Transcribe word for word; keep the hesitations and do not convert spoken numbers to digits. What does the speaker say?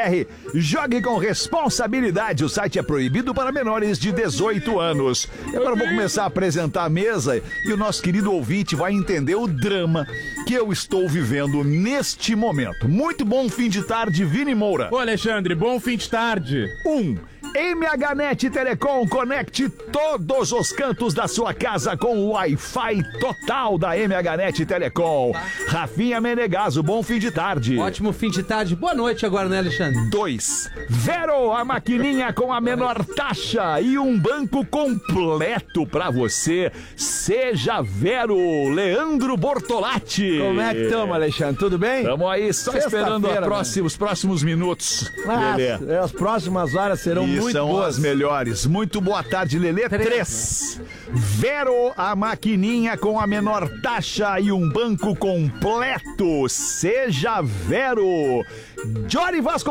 R. Jogue com responsabilidade. O site é proibido para menores de dezoito anos. E agora eu vou começar a apresentar a mesa e o nosso querido ouvinte vai entender o drama que eu estou vivendo neste momento. Muito bom fim de tarde, Vini Moura. Ô, Alexandre, bom fim de tarde. Um. M H Net Telecom, conecte todos os cantos da sua casa com o Wi-Fi total da M H Net Telecom. Rafinha Menegaso, bom fim de tarde. Ótimo fim de tarde. Boa noite agora, né, Alexandre? Dois. Vero, a maquininha com a menor taxa e um banco completo pra você. Seja Vero. Leandro Bortolatti. Como é que estamos, Alexandre? Tudo bem? Estamos aí só esperando a próxima, os próximos minutos. Ah, Lelê. as próximas horas serão E muito são boas. as melhores. Muito boa tarde, Lelê. Três, Três. Vero, a maquininha com a menor taxa e um banco completo. Seja Vero. Jory Vasco.